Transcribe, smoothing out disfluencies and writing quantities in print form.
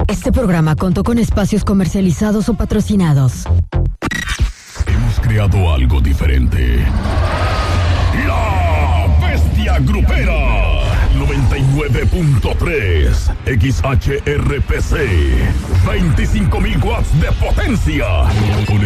Este programa contó con espacios comercializados o patrocinados. Hemos creado algo diferente. La Bestia Grupera 99.3 XHRPC, 25,000 watts de potencia.